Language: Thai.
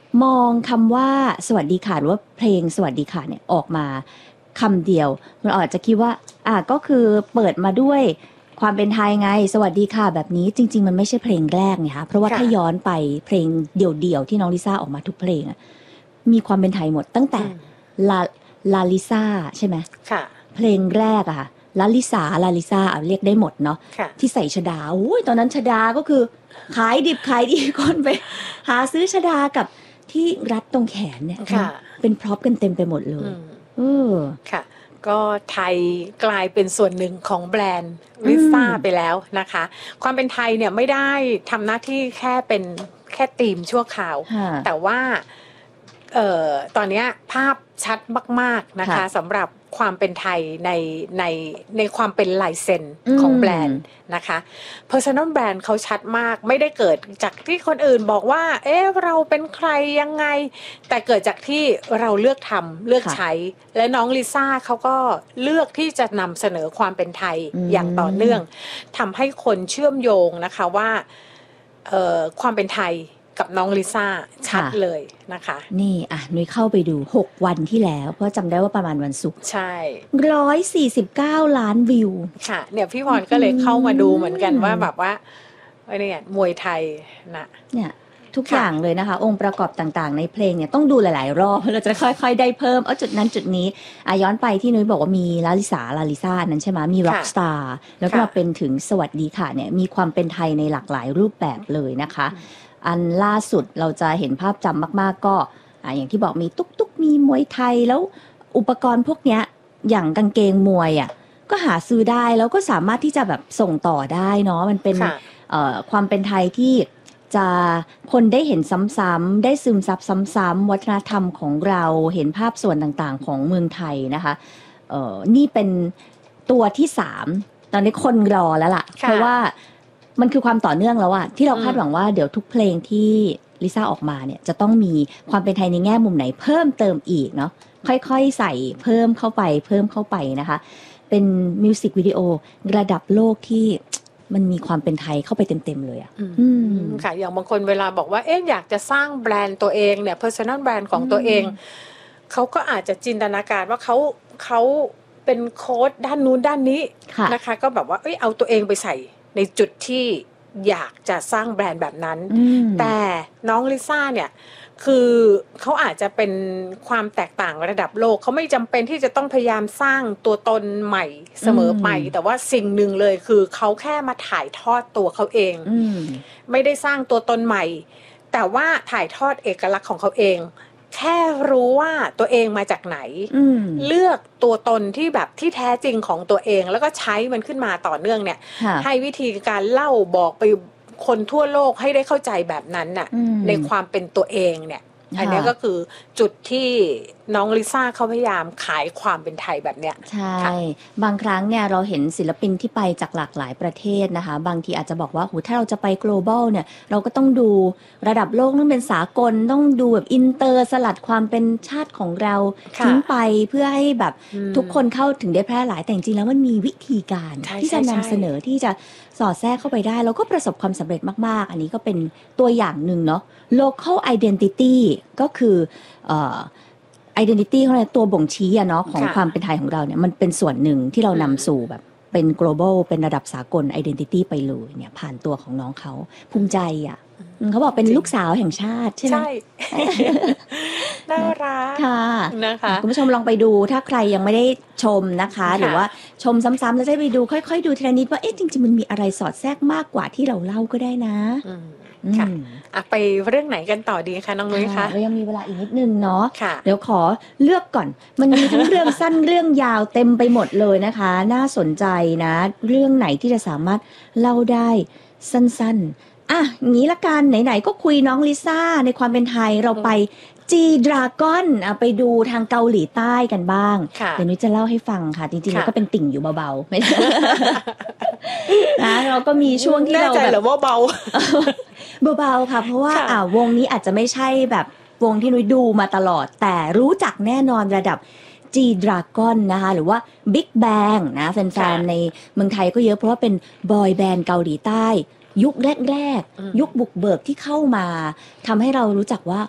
มองคำว่าสวัสดีค่ะหรือว่าเพลงสวัสดีค่ะเนี่ยออกมาคำเดียวมันอาจจะคิดว่าก็คือเปิดมาด้วยความเป็นไทยไงสวัสดีค่ะแบบนี้จริงๆมันไม่ใช่เพลงแรกไงคะเพราะว่าถ้าย้อนไปเพลงเดี่ยวๆที่น้องลิซ่าออกมาทุกเพลงมีความเป็นไทยหมดตั้งแต่ลาลาลิซ่าใช่ไหมค่ะเพลงแรกอะค่ะลาลิซ่าเรียกได้หมดเนาะที่ใส่ชดาโอ้ยตอนนั้นชดาก็คือขายดิบขายดีคนไปหาซื้อชดากับที่รัดตรงแขนเนี่ยเป็นพร็อพกันเต็มไปหมดเลยค่ะก็ไทยกลายเป็นส่วนหนึ่งของแบรนด์ลิซ่าไปแล้วนะคะความเป็นไทยเนี่ยไม่ได้ทำหน้าที่แค่เป็นแค่ธีมชั่วคราวแต่ว่าตอนนี้ภาพชัดมากๆนะคะสำหรับความเป็นไทยในความเป็นลายเซ็นของแบรนด์นะคะ Personal Brand เขาชัดมากไม่ได้เกิดจากที่คนอื่นบอกว่าเราเป็นใครยังไงแต่เกิดจากที่เราเลือกทำเลือกใช้และน้องลิซ่าเขาก็เลือกที่จะนำเสนอความเป็นไทยอย่างต่อเนื่องทำให้คนเชื่อมโยงนะคะว่าความเป็นไทยกับน้องลิซ่าชัดเลยนะคะนี่นุ้ยเข้าไปดู6วันที่แล้วเพราะจำได้ว่าประมาณวันศุกร์ใช่ 149 ล้านวิวค่ะเนี่ยพี่พรก็เลยเข้ามาดูเหมือนกันว่าแบบว่าเนี่ยมวยไทยนะเนี่ยทุกอย่างเลยนะคะองค์ประกอบต่างๆในเพลงเนี่ยต้องดูหลายๆรอบเราจะค่อยๆได้เพิ่มจุดนั้นจุดนี้ย้อนไปที่นุ้ยบอกว่ามีลาลิซ่านั้นใช่ไหมมีร็อกสตาร์แล้วก็มาเป็นถึงสวัสดีค่ะเนี่ยมีความเป็นไทยในหลากหลายรูปแบบเลยนะคะอันล่าสุดเราจะเห็นภาพจำมากๆก็อย่างที่บอกมีตุ๊กมีมวยไทยแล้วอุปกรณ์พวกเนี้ยอย่างกางเกงมวยก็หาซื้อได้แล้วก็สามารถที่จะแบบส่งต่อได้เนาะมันเป็นความเป็นไทยที่จะคนได้เห็นซ้ำๆได้ซึมซับซ้ำๆวัฒนธรรมของเราเห็นภาพส่วนต่างๆของเมืองไทยนะคะนี่เป็นตัวที่3ตอนนี้คนรอแล้วล่ะเพราะว่ามันคือความต่อเนื่องแล้วที่เราคาดหวังว่าเดี๋ยวทุกเพลงที่ลิซ่าออกมาเนี่ยจะต้องมีความเป็นไทยในแง่มุมไหนเพิ่มเติมอีกเนาะค่อยๆใส่เพิ่มเข้าไปนะคะเป็นมิวสิกวิดีโอระดับโลกที่มันมีความเป็นไทยเข้าไปเต็มๆเลยค่ะอย่างบางคนเวลาบอกว่าอยากจะสร้างแบรนด์ตัวเองเนี่ย personal brand ของตัวเองเขาก็อาจจะจินตนาการว่าเขาเป็นโค้ดด้านนู้นด้านนี้นะคะก็แบบว่าเอาตัวเองไปใส่ในจุดที่อยากจะสร้างแบรนด์แบบนั้นแต่น้องลิซ่าเนี่ยคือเขาอาจจะเป็นความแตกต่างระดับโลกเขาไม่จำเป็นที่จะต้องพยายามสร้างตัวตนใหม่เสมอไปแต่ว่าสิ่งหนึ่งเลยคือเขาแค่มาถ่ายทอดตัวเขาเองไม่ได้สร้างตัวตนใหม่แต่ว่าถ่ายทอดเอกลักษณ์ของเขาเองแค่รู้ว่าตัวเองมาจากไหนเลือกตัวตนที่แบบที่แท้จริงของตัวเองแล้วก็ใช้มันขึ้นมาต่อเนื่องเนี่ยให้วิธีการเล่าบอกไปคนทั่วโลกให้ได้เข้าใจแบบนั้นน่ะในความเป็นตัวเองเนี่ยอันนี้ก็คือจุดที่น้องลิซ่าเขาพยายามขายความเป็นไทยแบบเนี้ยใช่บางครั้งเนี่ยเราเห็นศิลปินที่ไปจากหลากหลายประเทศนะคะบางทีอาจจะบอกว่าถ้าเราจะไป global เนี่ยเราก็ต้องดูระดับโลกต้องเป็นสากลต้องดูแบบอินเตอร์สลัดความเป็นชาติของเราทิ้งไปเพื่อให้แบบทุกคนเข้าถึงได้แพร่หลายแต่จริงๆแล้วมันมีวิธีการที่จะนำเสนอที่จะสอดแทรกเข้าไปได้แล้วก็ประสบความสำเร็จมากๆอันนี้ก็เป็นตัวอย่างหนึ่งเนาะ local identity ก็คือidentity ของเราตัวบ่งชี้เนาะของความเป็นไทยของเราเนี่ยมันเป็นส่วนหนึ่งที่เรานำสู่แบบเป็น global เป็นระดับสากล identity ไปเลยเนี่ยผ่านตัวของน้องเขาภูมิใจเขาบอกเป็นลูกสาวแห่งชาติใช่ไหมใช่ น่ารักค่ะนะคะคุณผู้ชมลองไปดูถ้าใครยังไม่ได้ชมนะคะหรือว่าชมซ้ำๆแล้วจะไปดูค่อยๆดูทีละนิดว่าจริงๆมันมีอะไรสอดแทรกมากกว่าที่เราเล่าก็ได้นะค่ะไปเรื่องไหนกันต่อดีคะน้องนุ้ยคะเรายังมีเวลาอีกนิดนึงเนาะเดี๋ยวขอเลือกก่อนมันมีทั้งเรื่องสั้นเรื่องยาวเต็มไปหมดเลยนะคะน่าสนใจนะเรื่องไหนที่จะสามารถเล่าได้สั้นๆงี้ละกันไหนๆก็คุยน้องลิซ่าในความเป็นไทยเราไปG-Dragon ไปดูทางเกาหลีใต้กันบ้างเดี๋ยวนุ้ยจะเล่าให้ฟังค่ะจริงๆแล้วก็เป็นติ่งอยู่เบาๆไม่นะเราก็มีช่วงที่เราแบบว่าเบาเบาๆค่ะเพราะว่าวงนี้อาจจะไม่ใช่แบบวงที่นุ้ยดูมาตลอดแต่รู้จักแน่นอนระดับ G-Dragon นะคะหรือว่า Big Bang นะแฟนๆในเมืองไทยก็เยอะเพราะว่าเป็นบอยแบนด์เกาหลีใต้ยุคแรกๆยุคบุกเบิกที่เข้ามาทำให้เรารู้จักว่า